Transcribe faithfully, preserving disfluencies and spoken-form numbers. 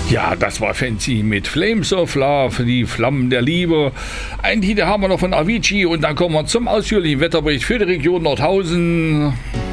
Ja, das war Fancy mit Flames of Love, die Flammen der Liebe. Ein Titel haben wir noch von Avicii und dann kommen wir zum ausführlichen Wetterbericht für die Region Nordhausen.